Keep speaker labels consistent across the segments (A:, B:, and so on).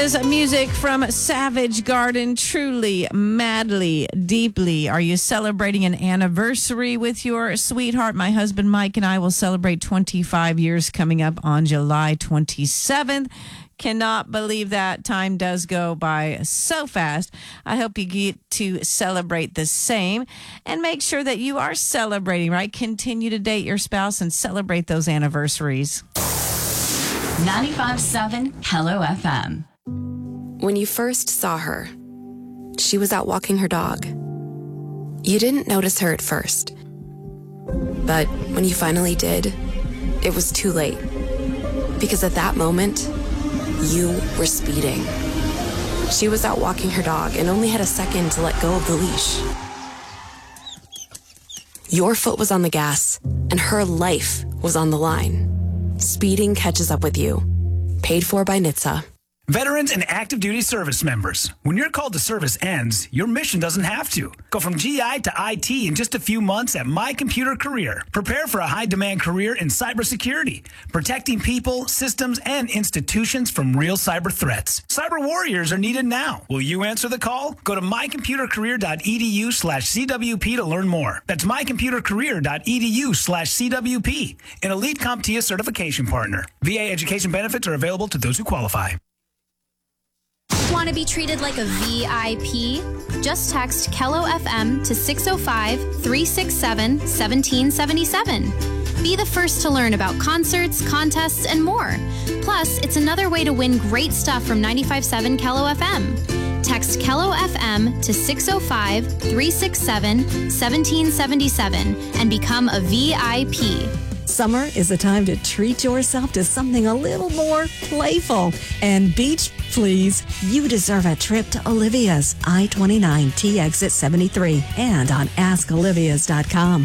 A: is music from Savage Garden. Truly, madly, deeply. Are you celebrating an anniversary with your sweetheart? My husband Mike and I will celebrate 25 years coming up on July 27th. Cannot believe that time does go by so fast. I hope you get to celebrate the same and make sure that you are celebrating, right? Continue to date your spouse and celebrate those anniversaries.
B: 95.7 Hello FM.
C: When you first saw her, she was out walking her dog. You didn't notice her at first. But when you finally did, it was too late. Because at that moment, you were speeding. She was out walking her dog and only had a second to let go of the leash. Your foot was on the gas, and her life was on the line. Speeding catches up with you. Paid for by NHTSA.
D: Veterans and active duty service members, when your call to service ends, your mission doesn't have to. Go from GI to IT in just a few months at My Computer Career. Prepare for a high-demand career in cybersecurity, protecting people, systems, and institutions from real cyber threats. Cyber warriors are needed now. Will you answer the call? Go to mycomputercareer.edu/CWP to learn more. That's mycomputercareer.edu/CWP, an elite CompTIA certification partner. VA education benefits are available to those who qualify.
E: Want to be treated like a VIP? Just text Kello FM to 605-367-1777. Be the first to learn about concerts, contests, and more. Plus, it's another way to win great stuff from 95.7 Kello FM. Text Kello FM to 605-367-1777 and become a VIP.
F: Summer is the time to treat yourself to something a little more playful. And beach, please. You deserve a trip to Olivia's I-29 T exit 73 and on askolivias.com.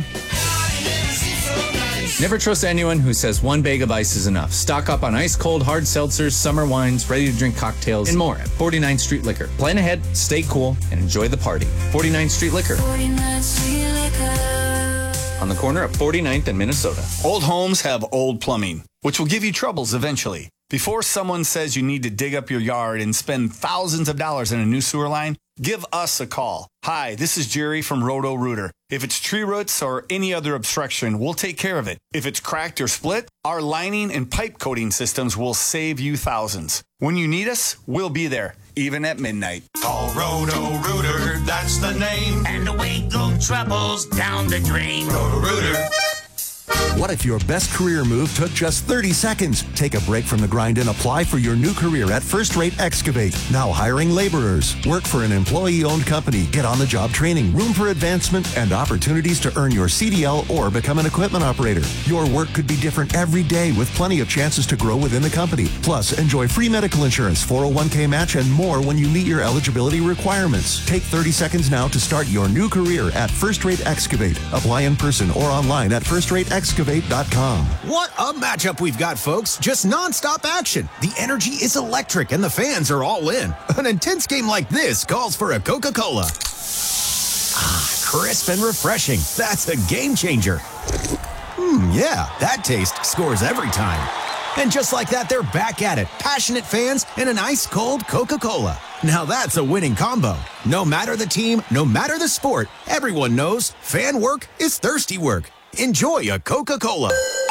G: Never trust anyone who says one bag of ice is enough. Stock up on ice-cold hard seltzers, summer wines, ready-to-drink cocktails, and more at 49th Street Liquor. Plan ahead, stay cool, and enjoy the party. 49th Street Liquor. 49th Street Liquor. On the corner of 49th and Minnesota.
H: Old homes have old plumbing, which will give you troubles eventually. Before someone says you need to dig up your yard and spend thousands of dollars on a new sewer line, give us a call. Hi, this is Jerry from Roto-Rooter. If it's tree roots or any other obstruction, we'll take care of it. If it's cracked or split, our lining and pipe coating systems will save you thousands. When you need us, we'll be there, even at midnight.
I: Call Roto-Rooter, that's the name. And away go troubles down the drain. Roto-Rooter.
J: What if your best career move took just 30 seconds? Take a break from the grind and apply for your new career at First Rate Excavate. Now hiring laborers. Work for an employee-owned company. Get on-the-job training, room for advancement, and opportunities to earn your CDL or become an equipment operator. Your work could be different every day with plenty of chances to grow within the company. Plus, enjoy free medical insurance, 401k match, and more when you meet your eligibility requirements. Take 30 seconds now to start your new career at First Rate Excavate. Apply in person or online at firstrateexcavate.com.
K: What a matchup we've got, folks. Just nonstop action. The energy is electric and the fans are all in. An intense game like this calls for a Coca-Cola. Ah, crisp and refreshing. That's a game changer. Yeah, that taste scores every time. And just like that, they're back at it. Passionate fans and an ice-cold Coca-Cola. Now that's a winning combo. No matter the team, no matter the sport, everyone knows fan work is thirsty work. Enjoy a Coca-Cola.